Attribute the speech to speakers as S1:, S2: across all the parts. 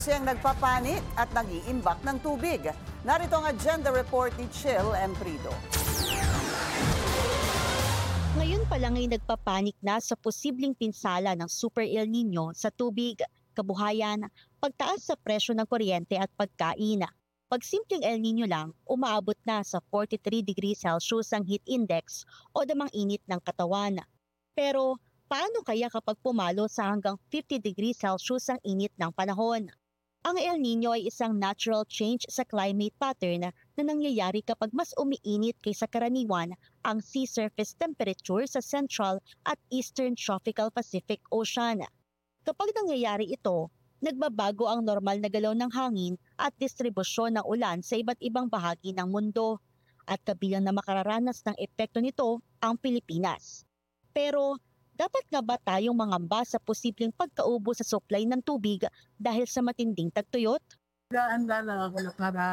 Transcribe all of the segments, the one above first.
S1: Siyang nagpapanik at nag-iimbak ng tubig. Narito ang agenda report ni Chill Emprido.
S2: Ngayon pa lang ay nagpapanik na sa posibleng pinsala ng Super El Nino sa tubig, kabuhayan, pagtaas sa presyo ng kuryente at pagkain. Pag simpleng El Nino lang, umaabot na sa 43 degrees Celsius ang heat index o damang init ng katawan. Pero paano kaya kapag pumalo sa hanggang 50 degrees Celsius ang init ng panahon? Ang El Nino ay isang natural change sa climate pattern na nangyayari kapag mas umiinit kaysa karaniwan ang sea surface temperature sa Central at Eastern Tropical Pacific Ocean. Kapag nangyayari ito, nagbabago ang normal na galaw ng hangin at distribusyon ng ulan sa iba't ibang bahagi ng mundo. At kabilang na makararanas ng epekto nito ang Pilipinas. Pero dapat nga ba tayong mangamba sa posibleng pagkaubo sa supply ng tubig dahil sa matinding tagtuyot?
S3: Handa lang ako na para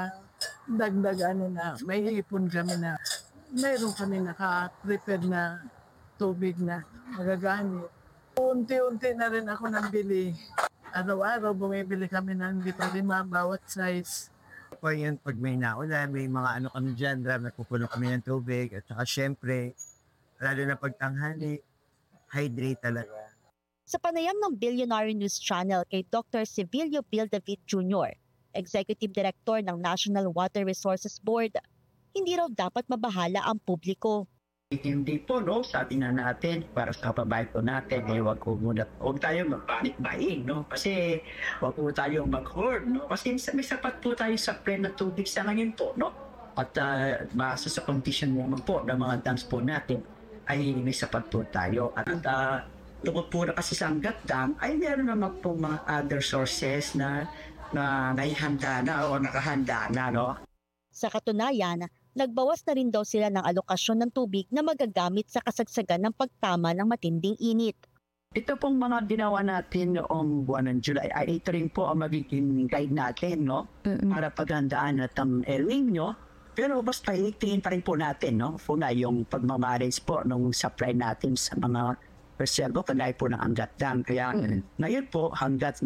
S3: dagdag na may ipon kami na mayroon kami naka-prepare na tubig na magagamit. Unti-unti na rin ako nabili. Araw-araw bumibili kami ng litro 5 bawat size.
S4: Po yun, pag may naulan, may mga ano kami dyan, nagpupuno kami ng tubig. At saka syempre, lalo na pagtanghali, hydrate talaga.
S2: Sa panayam ng Billionaire News Channel kay Dr. Civilio Bill David Jr., Executive Director ng National Water Resources Board, hindi raw dapat mabahala ang publiko.
S5: Hindi po, no? Sabi na natin, para sa kababayan po natin, huwag tayo magpanik-buying, no? Kasi huwag po tayo mag-hoard, no? Kasi may sapat po tayo sa supply ng tubig sa ngayon po, no? At base sa condition naman po ng mga dams po natin, ay may sapat po tayo. At tungkol po na kasi sa Angat Dam, ay meron naman po mga other sources na naihanda na o nakahanda na, no?
S2: Sa katunayan, nagbawas na rin daw sila ng alokasyon ng tubig na magagamit sa kasagsagan ng pagtama ng matinding init.
S5: Ito pong mga ginawa natin noong buwan ng July, ay ito rin po ang magiging guide natin, no? Para paghandaan natin El Nino. Pero basta tingin pa rin po natin, no? Una yung pagmamarage po ng supply natin sa mga reservo, kagaya po ng Angat Dam. Kaya ngayon po, hanggat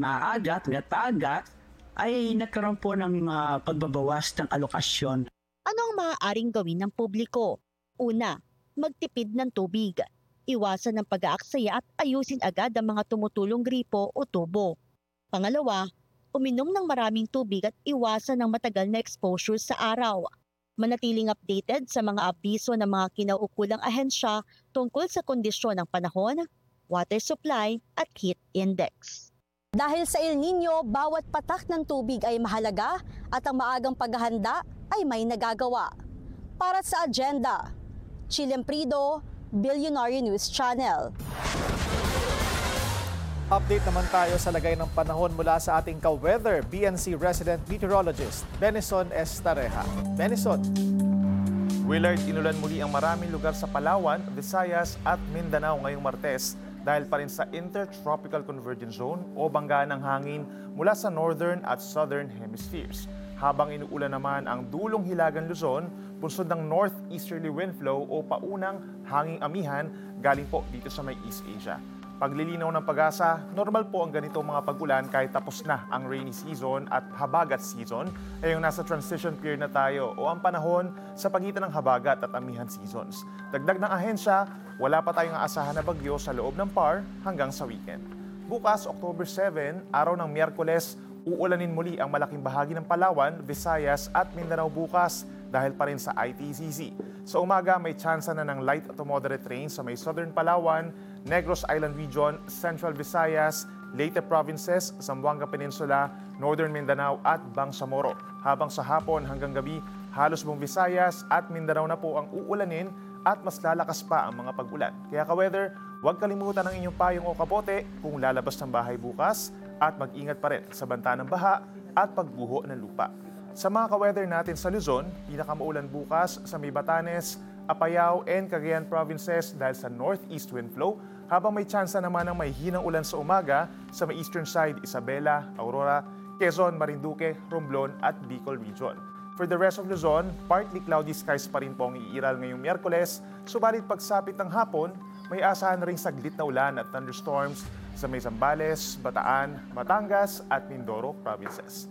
S5: maagat, ay nagkaroon po ng pagbabawas ng alokasyon.
S2: Ano ang maaaring gawin ng publiko? Una, magtipid ng tubig. Iwasan ng pag-aaksaya at ayusin agad ang mga tumutulong gripo o tubo. Pangalawa, uminom ng maraming tubig at iwasan ng matagal na exposure sa araw. Manatiling updated sa mga abiso ng mga kinauukulang ahensya tungkol sa kondisyon ng panahon, water supply at heat index.
S6: Dahil sa El Nino, bawat patak ng tubig ay mahalaga at ang maagang paghahanda ay may nagagawa. Para sa agenda, Chill Emprido, Billionaire News Channel.
S7: Update naman tayo sa lagay ng panahon mula sa ating ka-weather, BNC resident meteorologist, Benison Estareja. Benison.
S8: Willard, inulan muli ang maraming lugar sa Palawan, Visayas at Mindanao ngayong Martes dahil pa rin sa Intertropical Convergence Zone o banggaan ng hangin mula sa Northern at Southern Hemispheres. Habang inuulan naman ang dulong Hilagang Luzon, bunsod ng northeasterly wind flow o paunang hanging amihan galing po dito sa may East Asia. Paglilinaw ng pag-asa, normal po ang ganitong mga pag-ulan kahit tapos na ang rainy season at habagat season ay yung nasa transition period na tayo o ang panahon sa pagitan ng habagat at amihan seasons. Dagdag ng ahensya, wala pa tayong aasahan na bagyo sa loob ng PAR hanggang sa weekend. Bukas, October 7, araw ng Miyerkules, uulanin muli ang malaking bahagi ng Palawan, Visayas at Mindanao bukas dahil pa rin sa ITCZ. Sa umaga, may tsansa na ng light to moderate rain sa may southern Palawan, Negros Island Region, Central Visayas, Leyte Provinces, Zamboanga Peninsula, Northern Mindanao at Bangsamoro. Habang sa hapon hanggang gabi, halos buong Visayas at Mindanao na po ang uulanin at mas lalakas pa ang mga pag-ulan. Kaya ka-weather, huwag kalimutan ang inyong payong o kabote kung lalabas ng bahay bukas at mag-ingat pa rin sa banta ng baha at pagguho ng lupa. Sa mga ka-weather natin sa Luzon, pinakamaulan bukas sa may Batanes, Apayao and Cagayan provinces dahil sa northeast wind flow, habang may tsansa naman ng may hinang ulan sa umaga sa may eastern side, Isabela, Aurora, Quezon, Marinduque, Romblon at Bicol region. For the rest of Luzon, partly cloudy skies pa rin po ang iiral ngayong Miyerkules, subalit pagsapit ng hapon, may asahan na ring saglit na ulan at thunderstorms sa may Zambales, Bataan, Batangas at Mindoro provinces.